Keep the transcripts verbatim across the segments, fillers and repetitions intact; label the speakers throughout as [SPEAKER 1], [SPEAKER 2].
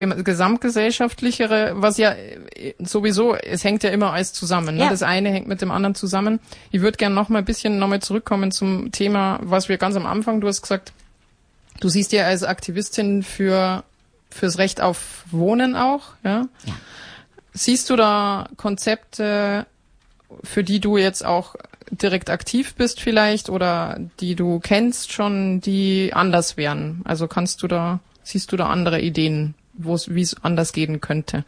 [SPEAKER 1] gesamtgesellschaftlichere, was ja sowieso, es hängt ja immer alles zusammen. Ne? Ja. Das eine hängt mit dem anderen zusammen. Ich würde gerne noch mal ein bisschen noch mal zurückkommen zum Thema, was wir ganz am Anfang, du hast gesagt, du siehst ja als Aktivistin für fürs Recht auf Wohnen auch. Ja? Ja. Siehst du da Konzepte, für die du jetzt auch direkt aktiv bist vielleicht oder die du kennst schon, die anders wären? Also kannst du da, siehst du da andere Ideen, wo es, wie es anders gehen könnte?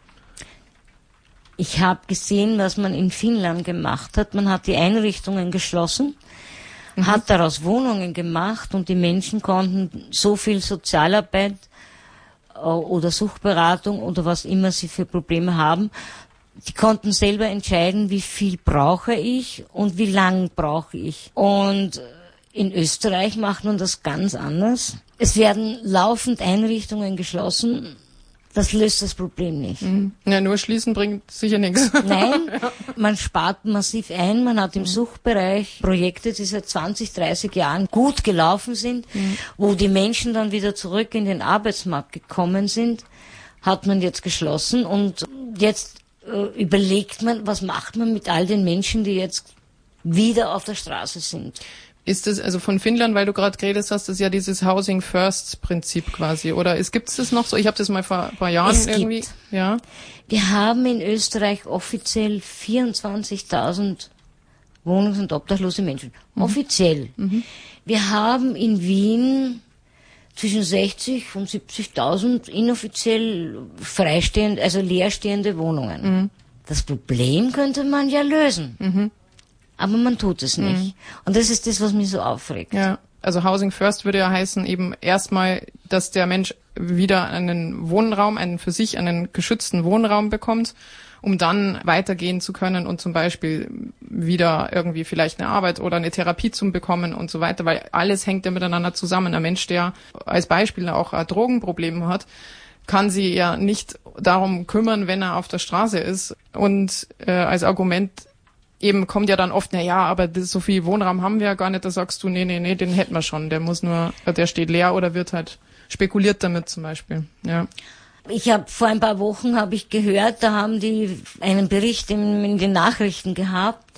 [SPEAKER 2] Ich habe gesehen, was man in Finnland gemacht hat. Man hat die Einrichtungen geschlossen, mhm. hat daraus Wohnungen gemacht und die Menschen konnten so viel Sozialarbeit äh, oder Suchtberatung oder was immer sie für Probleme haben, die konnten selber entscheiden, wie viel brauche ich und wie lang brauche ich. Und in Österreich macht man das ganz anders. Es werden laufend Einrichtungen geschlossen. Das löst das Problem nicht.
[SPEAKER 1] Ja, nur schließen bringt sicher nichts.
[SPEAKER 2] Nein, man spart massiv ein. Man hat im Suchtbereich Projekte, die seit zwanzig, dreißig Jahren gut gelaufen sind, mhm. wo die Menschen dann wieder zurück in den Arbeitsmarkt gekommen sind, hat man jetzt geschlossen. Und jetzt äh, überlegt man, was macht man mit all den Menschen, die jetzt wieder auf der Straße sind.
[SPEAKER 1] Ist das, also von Finnland, weil du gerade geredet hast, das ist ja dieses Housing First Prinzip quasi, oder gibt es das noch so? Ich habe das mal vor ein paar Jahren es irgendwie, gibt. Ja.
[SPEAKER 2] Wir haben in Österreich offiziell vierundzwanzigtausend wohnungs- und obdachlose Menschen. Mhm. Offiziell. Mhm. Wir haben in Wien zwischen sechzig und siebzigtausend inoffiziell freistehende, also leerstehende Wohnungen. Mhm. Das Problem könnte man ja lösen. Mhm. Aber man tut es nicht. Mhm. Und das ist das, was mich so aufregt.
[SPEAKER 1] Ja, also Housing First würde ja heißen eben erstmal, dass der Mensch wieder einen Wohnraum, einen für sich einen geschützten Wohnraum bekommt, um dann weitergehen zu können und zum Beispiel wieder irgendwie vielleicht eine Arbeit oder eine Therapie zu bekommen und so weiter, weil alles hängt ja miteinander zusammen. Ein Mensch, der als Beispiel auch ein Drogenproblem hat, kann sie ja nicht darum kümmern, wenn er auf der Straße ist. Und äh, als Argument eben kommt ja dann oft, na ja, aber das, so viel Wohnraum haben wir ja gar nicht, da sagst du, nee, nee, nee, den hätten wir schon, der muss nur, der steht leer oder wird halt spekuliert damit zum Beispiel, ja.
[SPEAKER 2] Ich habe vor ein paar Wochen habe ich gehört, da haben die einen Bericht in, in den Nachrichten gehabt,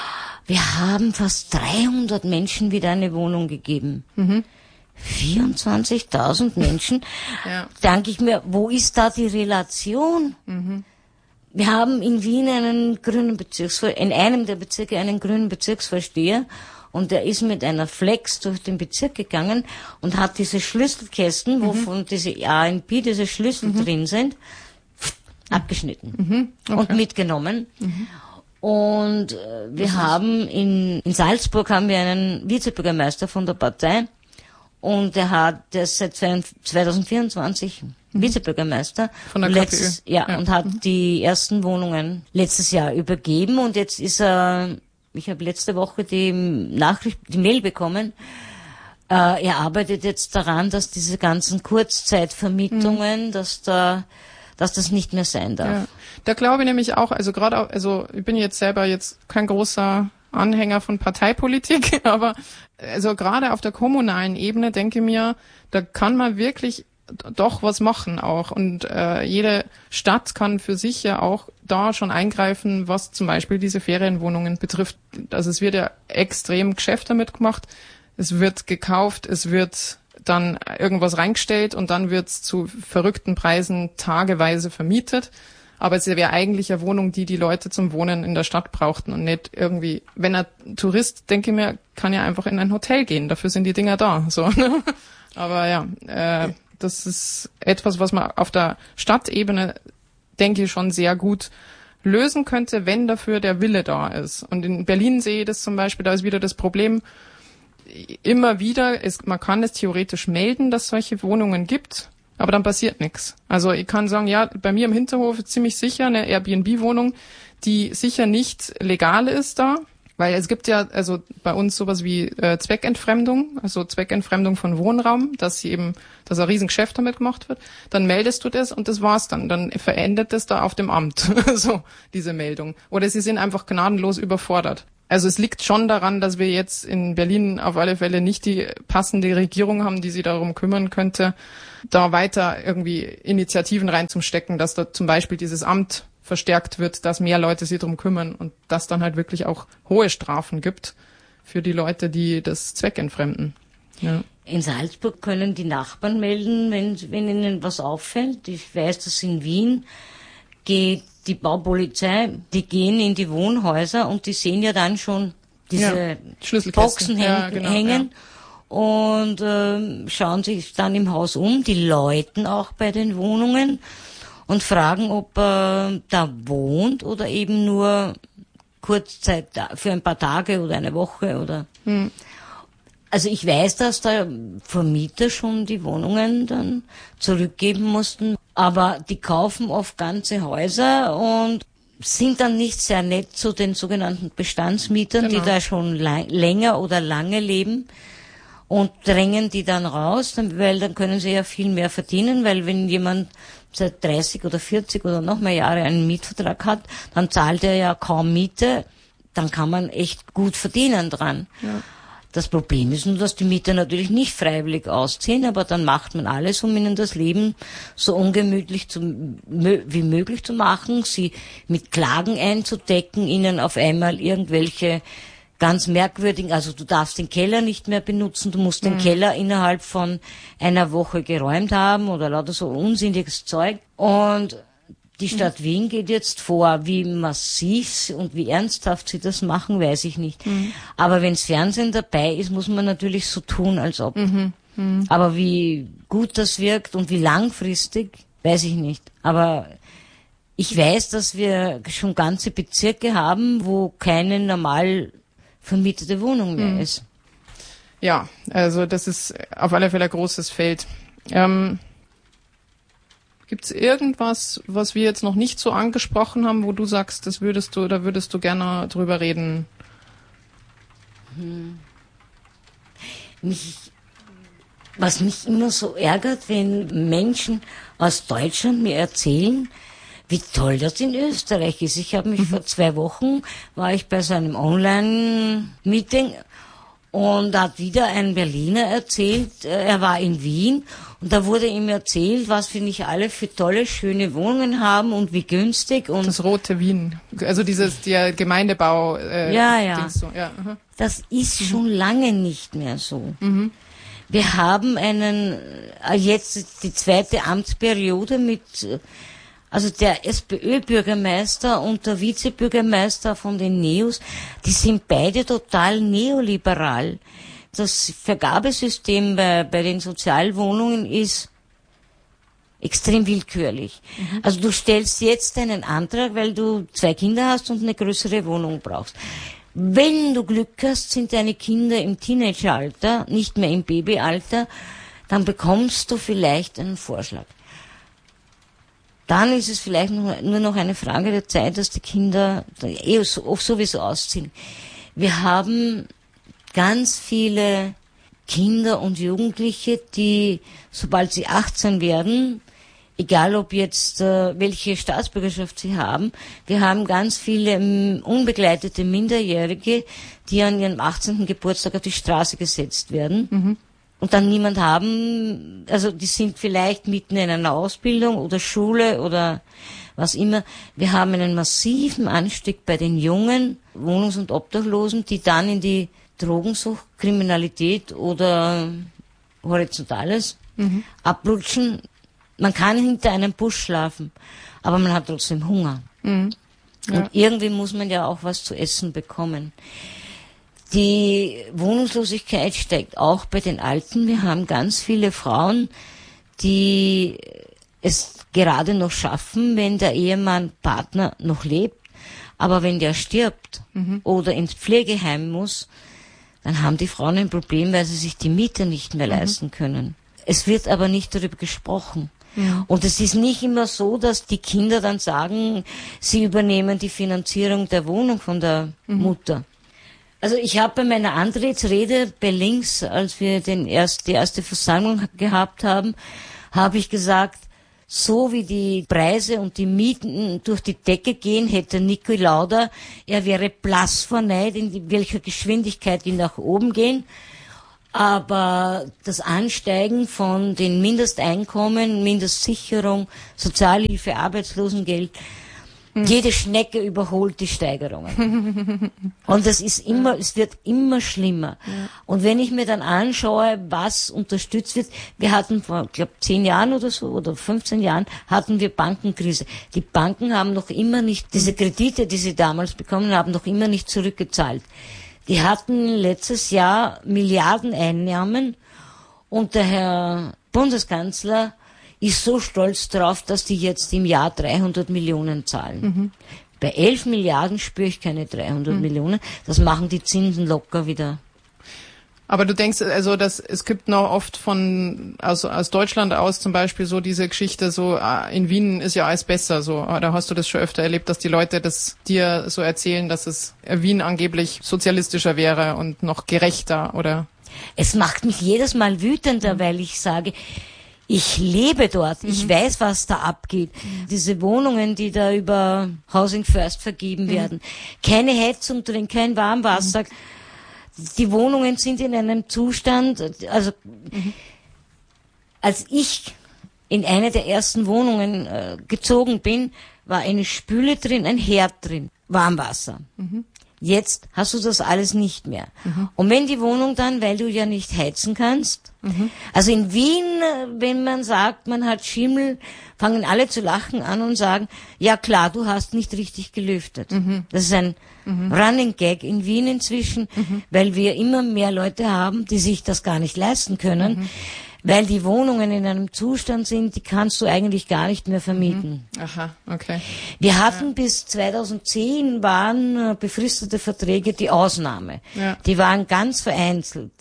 [SPEAKER 2] wir haben fast dreihundert Menschen wieder eine Wohnung gegeben. Mhm. vierundzwanzigtausend Menschen, ja. Denke ich mir, wo ist da die Relation? Mhm. Wir haben in Wien einen grünen Bezirksvorsteher, in einem der Bezirke einen grünen Bezirksvorsteher und der ist mit einer Flex durch den Bezirk gegangen und hat diese Schlüsselkästen, mhm. wovon diese A N P, diese Schlüssel mhm. drin sind, abgeschnitten mhm. okay. und mitgenommen. Mhm. Und äh, wir Was haben in, in Salzburg haben wir einen Vizebürgermeister von der Partei und der hat, der ist seit zwanzig vierundzwanzig Vizebürgermeister
[SPEAKER 1] von der
[SPEAKER 2] letztes, ja, ja, und hat mhm. die ersten Wohnungen letztes Jahr übergeben und jetzt ist er, ich habe letzte Woche die Nachricht, die Mail bekommen, äh, er arbeitet jetzt daran, dass diese ganzen Kurzzeitvermietungen, mhm. dass da, dass das nicht mehr sein darf.
[SPEAKER 1] Ja. Da glaube ich nämlich auch, also gerade, also ich bin jetzt selber jetzt kein großer Anhänger von Parteipolitik, aber also gerade auf der kommunalen Ebene denke ich mir, da kann man wirklich doch was machen auch und äh, jede Stadt kann für sich ja auch da schon eingreifen, was zum Beispiel diese Ferienwohnungen betrifft. Also es wird ja extrem Geschäft damit gemacht, es wird gekauft, es wird dann irgendwas reingestellt und dann wird es zu verrückten Preisen tageweise vermietet. Aber es wäre eigentlich eine Wohnung, die die Leute zum Wohnen in der Stadt brauchten und nicht irgendwie, wenn ein Tourist, denke ich mir, kann ja einfach in ein Hotel gehen, dafür sind die Dinger da. So, ne? Aber ja, äh, das ist etwas, was man auf der Stadtebene, denke ich, schon sehr gut lösen könnte, wenn dafür der Wille da ist. Und in Berlin sehe ich das zum Beispiel, da ist wieder das Problem, immer wieder, ist, man kann es theoretisch melden, dass es solche Wohnungen gibt, aber dann passiert nichts. Also ich kann sagen, ja, bei mir im Hinterhof ist ziemlich sicher eine Airbnb-Wohnung, die sicher nicht legal ist da, weil es gibt ja also bei uns sowas wie äh, Zweckentfremdung, also Zweckentfremdung von Wohnraum, dass sie eben, dass ein Riesengeschäft damit gemacht wird. Dann meldest du das und das war's dann. Dann verendet das da auf dem Amt, so diese Meldung. Oder sie sind einfach gnadenlos überfordert. Also es liegt schon daran, dass wir jetzt in Berlin auf alle Fälle nicht die passende Regierung haben, die sich darum kümmern könnte, da weiter irgendwie Initiativen reinzustecken, dass da zum Beispiel dieses Amt verstärkt wird, dass mehr Leute sich darum kümmern und dass dann halt wirklich auch hohe Strafen gibt für die Leute, die das zweckentfremden. Ja.
[SPEAKER 2] In Salzburg können die Nachbarn melden, wenn, wenn ihnen was auffällt. Ich weiß, dass in Wien geht die Baupolizei, die gehen in die Wohnhäuser und die sehen ja dann schon diese
[SPEAKER 1] ja,
[SPEAKER 2] Boxen häng,
[SPEAKER 1] ja, genau,
[SPEAKER 2] hängen ja. und äh, schauen sich dann im Haus um, die läuten auch bei den Wohnungen und fragen, ob er da wohnt oder eben nur Kurzzeit für ein paar Tage oder eine Woche oder... Hm. Also ich weiß, dass da Vermieter schon die Wohnungen dann zurückgeben mussten, aber die kaufen oft ganze Häuser und sind dann nicht sehr nett zu den sogenannten Bestandsmietern, genau. die da schon lang, länger oder lange leben und drängen die dann raus, weil dann können sie ja viel mehr verdienen, weil wenn jemand seit dreißig oder vierzig oder noch mehr Jahre einen Mietvertrag hat, dann zahlt er ja kaum Miete, dann kann man echt gut verdienen dran. Ja. Das Problem ist nur, dass die Mieter natürlich nicht freiwillig ausziehen, aber dann macht man alles, um ihnen das Leben so ungemütlich zu, wie möglich zu machen, sie mit Klagen einzudecken, ihnen auf einmal irgendwelche ganz merkwürdigen, also du darfst den Keller nicht mehr benutzen, du musst den mhm. Keller innerhalb von einer Woche geräumt haben oder lauter so unsinniges Zeug. Und die Stadt Wien geht jetzt vor. Wie massiv und wie ernsthaft sie das machen, weiß ich nicht. Mhm. Aber wenns Fernsehen dabei ist, muss man natürlich so tun, als ob. Mhm. Mhm. Aber wie gut das wirkt und wie langfristig, weiß ich nicht. Aber ich weiß, dass wir schon ganze Bezirke haben, wo keine normal vermietete Wohnung mehr mhm. ist.
[SPEAKER 1] Ja, also das ist auf alle Fälle ein großes Feld. Ähm Gibt es irgendwas, was wir jetzt noch nicht so angesprochen haben, wo du sagst, das würdest du, da würdest du gerne drüber reden?
[SPEAKER 2] Hm. Mich, was mich immer so ärgert, wenn Menschen aus Deutschland mir erzählen, wie toll das in Österreich ist. Ich habe mich mhm. vor zwei Wochen, war ich bei so einem Online-Meeting und da hat wieder ein Berliner erzählt, er war in Wien und da wurde ihm erzählt, was wir nicht alle für tolle, schöne Wohnungen haben und wie günstig. Und
[SPEAKER 1] das rote Wien, also dieses der Gemeindebau. Äh,
[SPEAKER 2] ja, ja.
[SPEAKER 1] So. ja
[SPEAKER 2] das ist mhm. schon lange nicht mehr so. Mhm. Wir haben einen, jetzt die zweite Amtsperiode mit, also der SPÖ-Bürgermeister und der Vizebürgermeister von den Neos, die sind beide total neoliberal. Das Vergabesystem bei, bei den Sozialwohnungen ist extrem willkürlich. Mhm. Also du stellst jetzt einen Antrag, weil du zwei Kinder hast und eine größere Wohnung brauchst. Wenn du Glück hast, sind deine Kinder im Teenageralter, nicht mehr im Babyalter, dann bekommst du vielleicht einen Vorschlag. Dann ist es vielleicht nur noch eine Frage der Zeit, dass die Kinder eh sowieso ausziehen. Wir haben ganz viele Kinder und Jugendliche, die, sobald sie achtzehn werden, egal ob jetzt äh, welche Staatsbürgerschaft sie haben, wir haben ganz viele um, unbegleitete Minderjährige, die an ihrem achtzehnten Geburtstag auf die Straße gesetzt werden. Mhm. Und dann niemand haben, also die sind vielleicht mitten in einer Ausbildung oder Schule oder was immer. Wir haben einen massiven Anstieg bei den jungen Wohnungs- und Obdachlosen, die dann in die Drogensucht, Kriminalität oder Horizontales mhm. abrutschen. Man kann hinter einem Busch schlafen, aber man hat trotzdem Hunger. Mhm. Ja. Und irgendwie muss man ja auch was zu essen bekommen. Die Wohnungslosigkeit steigt auch bei den Alten. Wir haben ganz viele Frauen, die es gerade noch schaffen, wenn der Ehemann, Partner noch lebt. Aber wenn der stirbt mhm. oder ins Pflegeheim muss, dann haben die Frauen ein Problem, weil sie sich die Miete nicht mehr mhm. leisten können. Es wird aber nicht darüber gesprochen. Ja. Und es ist nicht immer so, dass die Kinder dann sagen, sie übernehmen die Finanzierung der Wohnung von der mhm. Mutter. Also ich habe bei meiner Antrittsrede bei Links, als wir den erst, die erste Versammlung gehabt haben, habe ich gesagt, so wie die Preise und die Mieten durch die Decke gehen, hätte Niki Lauda, er wäre blass vor Neid, in welcher Geschwindigkeit die nach oben gehen. Aber das Ansteigen von den Mindesteinkommen, Mindestsicherung, Sozialhilfe, Arbeitslosengeld, hm. jede Schnecke überholt die Steigerungen. Und das ist immer, es wird immer schlimmer. Ja. Und wenn ich mir dann anschaue, was unterstützt wird, wir hatten vor, ich glaube, zehn Jahren oder so, oder fünfzehn Jahren, hatten wir Bankenkrise. Die Banken haben noch immer nicht, diese Kredite, die sie damals bekommen haben, noch immer nicht zurückgezahlt. Die hatten letztes Jahr Milliardeneinnahmen und der Herr Bundeskanzler ist so stolz drauf, dass die jetzt im Jahr dreihundert Millionen zahlen. Mhm. Bei elf Milliarden spüre ich keine dreihundert mhm. Millionen. Das machen die Zinsen locker wieder.
[SPEAKER 1] Aber du denkst, also dass es gibt noch oft von aus, aus Deutschland aus zum Beispiel so diese Geschichte, so in Wien ist ja alles besser, so. Da hast du das schon öfter erlebt, dass die Leute das dir so erzählen, dass es Wien angeblich sozialistischer wäre und noch gerechter, oder?
[SPEAKER 2] Es macht mich jedes Mal wütender, mhm. weil ich sage, ich lebe dort, mhm. ich weiß, was da abgeht. Mhm. Diese Wohnungen, die da über Housing First vergeben mhm. werden, keine Heizung drin, kein Warmwasser. Mhm. Die Wohnungen sind in einem Zustand, also mhm. als ich in eine der ersten Wohnungen äh, gezogen bin, war eine Spüle drin, ein Herd drin, Warmwasser. Mhm. Jetzt hast du das alles nicht mehr. Mhm. Und wenn die Wohnung dann, weil du ja nicht heizen kannst, mhm. also in Wien, wenn man sagt, man hat Schimmel, fangen alle zu lachen an und sagen, ja klar, du hast nicht richtig gelüftet. Mhm. Das ist ein mhm. Running Gag in Wien inzwischen, mhm. weil wir immer mehr Leute haben, die sich das gar nicht leisten können. Mhm. Weil die Wohnungen in einem Zustand sind, die kannst du eigentlich gar nicht mehr vermieten.
[SPEAKER 1] Mhm. Aha, okay.
[SPEAKER 2] Wir hatten ja. bis zweitausendzehn waren befristete Verträge die Ausnahme. Ja. Die waren ganz vereinzelt.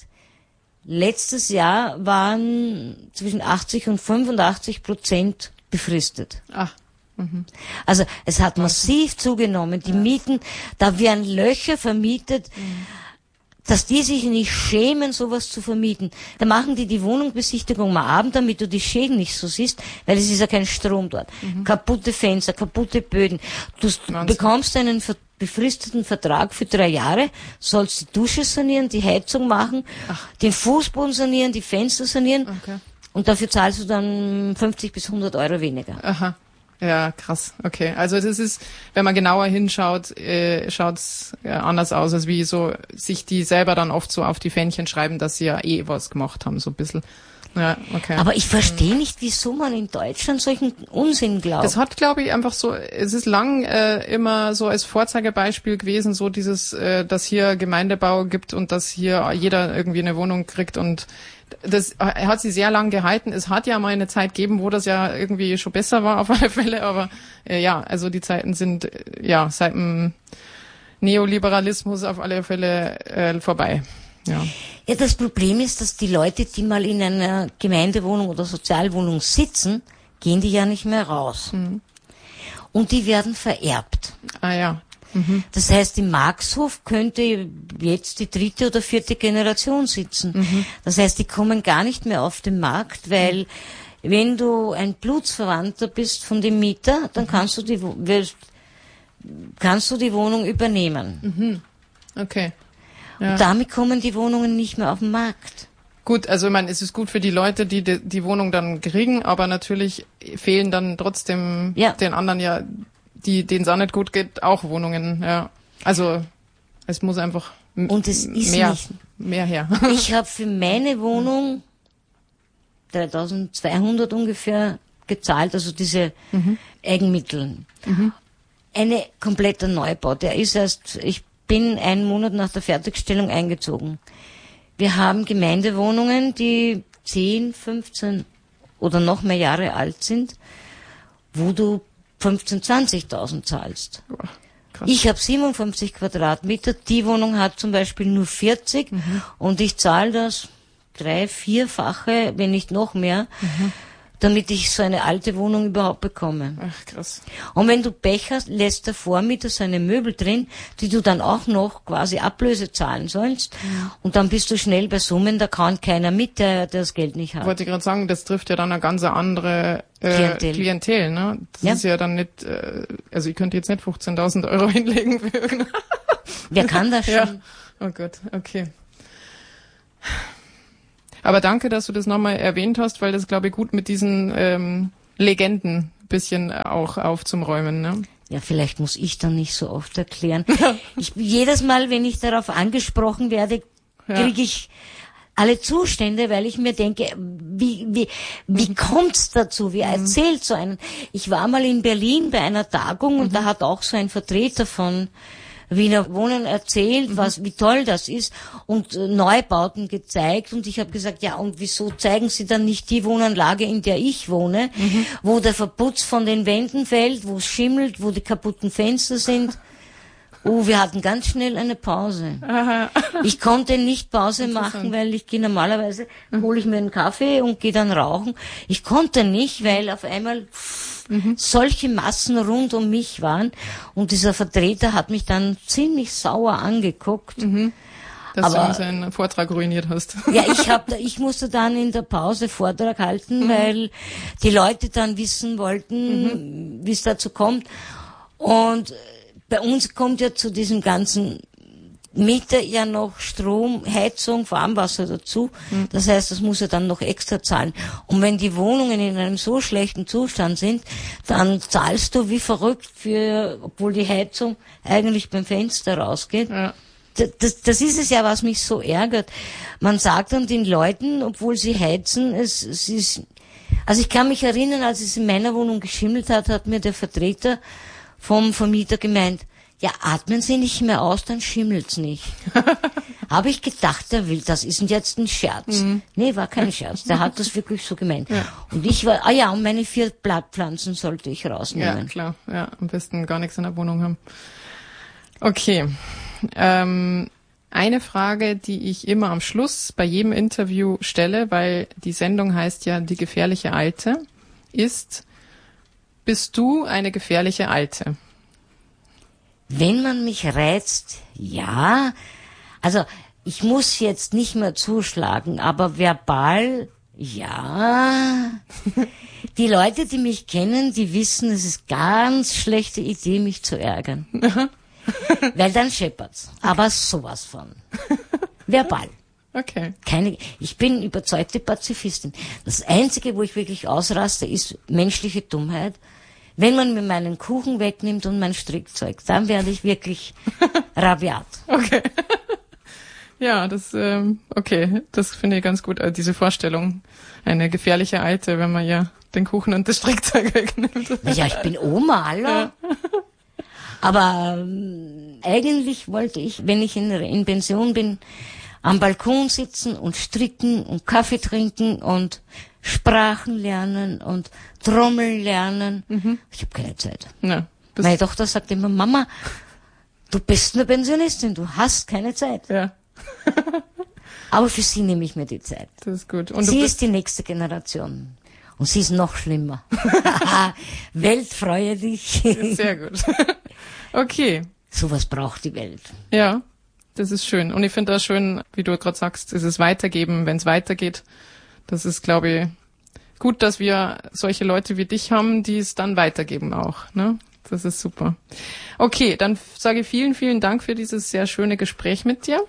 [SPEAKER 2] Letztes Jahr waren zwischen achtzig und fünfundachtzig Prozent befristet.
[SPEAKER 1] Ach. Mhm.
[SPEAKER 2] Also es hat massiv zugenommen. Die ja. Mieten, da werden Löcher vermietet. Mhm. Dass die sich nicht schämen, sowas zu vermieten. Da machen die die Wohnungsbesichtigung mal abend, damit du die Schäden nicht so siehst, weil es ist ja kein Strom dort. Mhm. Kaputte Fenster, kaputte Böden. Du Wahnsinn. bekommst einen befristeten Vertrag für drei Jahre, sollst die Dusche sanieren, die Heizung machen, Ach. den Fußboden sanieren, die Fenster sanieren okay. und dafür zahlst du dann fünfzig bis hundert Euro weniger.
[SPEAKER 1] Aha. Ja, krass. Okay. Also das ist, wenn man genauer hinschaut, äh, schaut's äh, anders aus, als wie so sich die selber dann oft so auf die Fähnchen schreiben, dass sie ja eh was gemacht haben, so ein bisschen. Ja, okay.
[SPEAKER 2] Aber ich verstehe nicht, wieso man in Deutschland solchen Unsinn glaubt.
[SPEAKER 1] Das hat, glaube ich, einfach so, es ist lang äh, immer so als Vorzeigebeispiel gewesen, so dieses, äh, dass hier Gemeindebau gibt und dass hier jeder irgendwie eine Wohnung kriegt und das hat sie sehr lang gehalten. Es hat ja mal eine Zeit gegeben, wo das ja irgendwie schon besser war auf alle Fälle, aber äh, ja, also die Zeiten sind äh, ja seit dem Neoliberalismus auf alle Fälle äh, vorbei. Ja.
[SPEAKER 2] Ja, das Problem ist, dass die Leute, die mal in einer Gemeindewohnung oder Sozialwohnung sitzen, gehen die ja nicht mehr raus. Mhm. Und die werden vererbt.
[SPEAKER 1] Ah ja. Mhm.
[SPEAKER 2] Das heißt, im Marxhof könnte jetzt die dritte oder vierte Generation sitzen. Mhm. Das heißt, die kommen gar nicht mehr auf den Markt, weil mhm. wenn du ein Blutsverwandter bist von dem Mieter, dann mhm. kannst du die willst, kannst du die Wohnung übernehmen.
[SPEAKER 1] Mhm. Okay. Ja.
[SPEAKER 2] Und damit kommen die Wohnungen nicht mehr auf den Markt.
[SPEAKER 1] Gut, also ich meine, es ist gut für die Leute, die die, die Wohnung dann kriegen, aber natürlich fehlen dann trotzdem ja. den anderen ja, die denen es auch nicht gut geht, auch Wohnungen. Ja, also es muss einfach m-
[SPEAKER 2] Und es ist
[SPEAKER 1] mehr,
[SPEAKER 2] nicht,
[SPEAKER 1] mehr her.
[SPEAKER 2] Ich habe für meine Wohnung dreitausendzweihundert ungefähr gezahlt, also diese mhm. Eigenmittel. Mhm. Eine kompletter Neubau. Der ist erst, ich bin einen Monat nach der Fertigstellung eingezogen. Wir haben Gemeindewohnungen, die zehn, fünfzehn oder noch mehr Jahre alt sind, wo du fünfzehntausend, zwanzigtausend zahlst.
[SPEAKER 1] Oh,
[SPEAKER 2] ich habe siebenundfünfzig Quadratmeter, die Wohnung hat zum Beispiel nur vierzig mhm. und ich zahle das drei-, vierfache, wenn nicht noch mehr. Mhm. damit ich so eine alte Wohnung überhaupt bekomme.
[SPEAKER 1] Ach, krass.
[SPEAKER 2] Und wenn du Pech hast, lässt der Vormieter seine Möbel drin, die du dann auch noch quasi Ablöse zahlen sollst. Mhm. Und dann bist du schnell bei Summen, da kann keiner mit, der, der das Geld nicht hat.
[SPEAKER 1] Wollte ich gerade sagen, das trifft ja dann eine ganz andere äh, Klientel. Klientel, ne? Das ja. ist ja dann nicht, äh, also ich könnte jetzt nicht fünfzehntausend Euro hinlegen für irgendeine.
[SPEAKER 2] Wer kann das schon?
[SPEAKER 1] Ja. Oh Gott, okay. Aber danke, dass du das nochmal erwähnt hast, weil das, glaube ich, gut mit diesen ähm, Legenden ein bisschen auch aufzuräumen, ne?
[SPEAKER 2] Ja, vielleicht muss ich dann nicht so oft erklären. Ich, jedes Mal, wenn ich darauf angesprochen werde, kriege ich alle Zustände, weil ich mir denke, wie, wie, wie kommt's dazu? Wie erzählt so einen? Ich war mal in Berlin bei einer Tagung und mhm. da hat auch so ein Vertreter von Wiener Wohnen erzählt, was, wie toll das ist und äh, Neubauten gezeigt und ich habe gesagt, ja und wieso zeigen Sie dann nicht die Wohnanlage, in der ich wohne, mhm. wo der Verputz von den Wänden fällt, wo es schimmelt, wo die kaputten Fenster sind. Oh, wir hatten ganz schnell eine Pause. Aha. Ich konnte nicht Pause machen, weil ich gehe normalerweise, mhm. hole ich mir einen Kaffee und gehe dann rauchen. Ich konnte nicht, weil auf einmal pff, mhm. solche Massen rund um mich waren. Und dieser Vertreter hat mich dann ziemlich sauer angeguckt.
[SPEAKER 1] Mhm. Dass Aber, du uns einen Vortrag ruiniert hast.
[SPEAKER 2] Ja, ich hab, ich musste dann in der Pause Vortrag halten, mhm. weil die Leute dann wissen wollten, mhm. wie es dazu kommt. Und bei uns kommt ja zu diesem ganzen Miete ja noch Strom, Heizung, Warmwasser dazu. Mhm. Das heißt, das muss er dann noch extra zahlen. Und wenn die Wohnungen in einem so schlechten Zustand sind, dann zahlst du wie verrückt für, obwohl die Heizung eigentlich beim Fenster rausgeht. Ja. Das, das ist es ja, was mich so ärgert. Man sagt dann den Leuten, obwohl sie heizen, es, es ist, also ich kann mich erinnern, als es in meiner Wohnung geschimmelt hat, hat mir der Vertreter vom Vermieter gemeint, ja, atmen Sie nicht mehr aus, dann schimmelt's nicht. Habe ich gedacht, der will, das ist jetzt ein Scherz. Mhm. Nee, war kein Scherz, der hat das wirklich so gemeint. Ja. Und ich war, ah ja, und meine vier Blattpflanzen sollte ich rausnehmen.
[SPEAKER 1] Ja, klar, ja, am besten gar nichts in der Wohnung haben. Okay, ähm, eine Frage, die ich immer am Schluss bei jedem Interview stelle, weil die Sendung heißt ja Die gefährliche Alte, ist: Bist du eine gefährliche Alte?
[SPEAKER 2] Wenn man mich reizt, ja. Also ich muss jetzt nicht mehr zuschlagen, aber verbal, ja. Die Leute, die mich kennen, die wissen, es ist ganz schlechte Idee, mich zu ärgern. Weil dann scheppert's. Aber sowas von. Verbal.
[SPEAKER 1] Okay.
[SPEAKER 2] Keine, ich bin überzeugte Pazifistin. Das Einzige, wo ich wirklich ausraste, ist menschliche Dummheit. Wenn man mir meinen Kuchen wegnimmt und mein Strickzeug, dann werde ich wirklich rabiat.
[SPEAKER 1] Okay. Ja, das, ähm, okay, das finde ich ganz gut, also diese Vorstellung. Eine gefährliche Alte, wenn man ja den Kuchen und das Strickzeug wegnimmt.
[SPEAKER 2] Ja, ich bin Oma, hallo. Ja. Aber ähm, eigentlich wollte ich, wenn ich in, in Pension bin, am Balkon sitzen und stricken und Kaffee trinken und Sprachen lernen und Trommeln lernen. Mhm. Ich habe keine Zeit. Ja, meine Tochter sagt immer, Mama, du bist eine Pensionistin, du hast keine Zeit. Ja. Aber für sie nehme ich mir die Zeit.
[SPEAKER 1] Das ist gut. Und
[SPEAKER 2] sie ist die nächste Generation. Und sie ist noch schlimmer. Welt, freue dich.
[SPEAKER 1] Sehr gut. Okay.
[SPEAKER 2] Sowas braucht die Welt.
[SPEAKER 1] Ja, das ist schön. Und ich finde das schön, wie du gerade sagst, ist es weitergeben, wenn es weitergeht. Das ist, glaube ich, gut, dass wir solche Leute wie dich haben, die es dann weitergeben auch. Ne? Das ist super. Okay, dann sage ich vielen, vielen Dank für dieses sehr schöne Gespräch mit dir.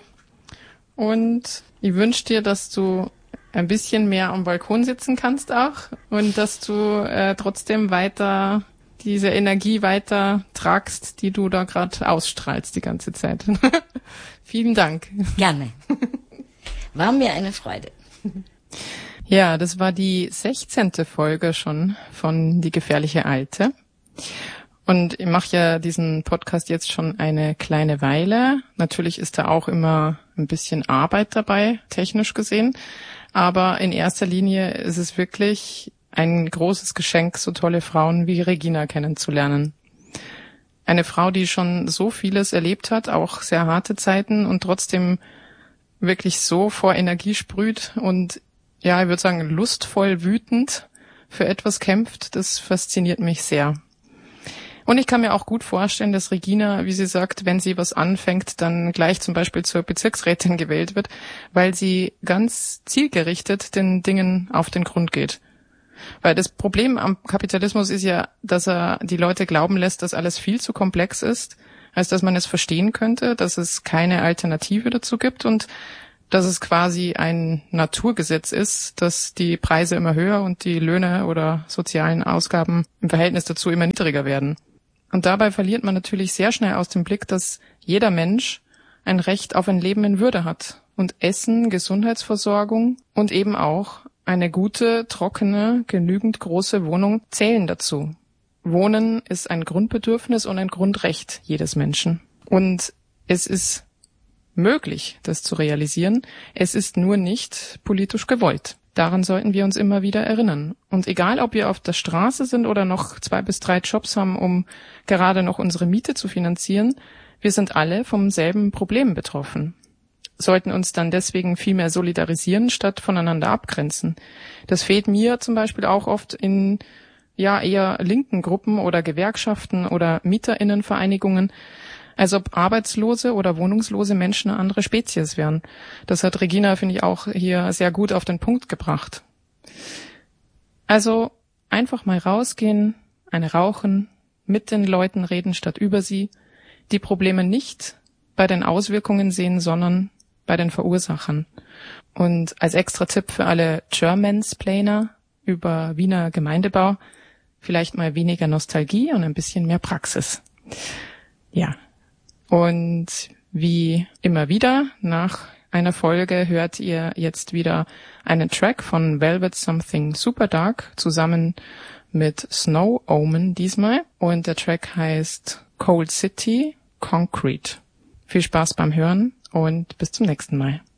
[SPEAKER 1] Und ich wünsche dir, dass du ein bisschen mehr am Balkon sitzen kannst auch und dass du äh, trotzdem weiter diese Energie weiter tragst, die du da gerade ausstrahlst die ganze Zeit. Vielen Dank.
[SPEAKER 2] Gerne. War mir eine Freude.
[SPEAKER 1] Ja, das war die sechzehnte Folge schon von Die gefährliche Alte. Und ich mache ja diesen Podcast jetzt schon eine kleine Weile. Natürlich ist da auch immer ein bisschen Arbeit dabei, technisch gesehen. Aber in erster Linie ist es wirklich ein großes Geschenk, so tolle Frauen wie Regina kennenzulernen. Eine Frau, die schon so vieles erlebt hat, auch sehr harte Zeiten und trotzdem wirklich so vor Energie sprüht und ja, ich würde sagen, lustvoll wütend für etwas kämpft, das fasziniert mich sehr. Und ich kann mir auch gut vorstellen, dass Regina, wie sie sagt, wenn sie was anfängt, dann gleich zum Beispiel zur Bezirksrätin gewählt wird, weil sie ganz zielgerichtet den Dingen auf den Grund geht. Weil das Problem am Kapitalismus ist ja, dass er die Leute glauben lässt, dass alles viel zu komplex ist, als dass man es verstehen könnte, dass es keine Alternative dazu gibt und dass es quasi ein Naturgesetz ist, dass die Preise immer höher und die Löhne oder sozialen Ausgaben im Verhältnis dazu immer niedriger werden. Und dabei verliert man natürlich sehr schnell aus dem Blick, dass jeder Mensch ein Recht auf ein Leben in Würde hat. Und Essen, Gesundheitsversorgung und eben auch eine gute, trockene, genügend große Wohnung zählen dazu. Wohnen ist ein Grundbedürfnis und ein Grundrecht jedes Menschen. Und es ist möglich, das zu realisieren. Es ist nur nicht politisch gewollt. Daran sollten wir uns immer wieder erinnern. Und egal, ob wir auf der Straße sind oder noch zwei bis drei Jobs haben, um gerade noch unsere Miete zu finanzieren, wir sind alle vom selben Problem betroffen. Sollten uns dann deswegen viel mehr solidarisieren, statt voneinander abgrenzen. Das fehlt mir zum Beispiel auch oft in ja eher linken Gruppen oder Gewerkschaften oder MieterInnenvereinigungen, als ob arbeitslose oder wohnungslose Menschen eine andere Spezies wären. Das hat Regina, finde ich, auch hier sehr gut auf den Punkt gebracht. Also einfach mal rausgehen, eine rauchen, mit den Leuten reden statt über sie, die Probleme nicht bei den Auswirkungen sehen, sondern bei den Verursachern. Und als extra Tipp für alle Germansplainer über Wiener Gemeindebau, vielleicht mal weniger Nostalgie und ein bisschen mehr Praxis. Ja. Und wie immer wieder, nach einer Folge hört ihr jetzt wieder einen Track von Velvet Something Super Dark zusammen mit Snow Omen diesmal. Und der Track heißt Cold City Concrete. Viel Spaß beim Hören und bis zum nächsten Mal.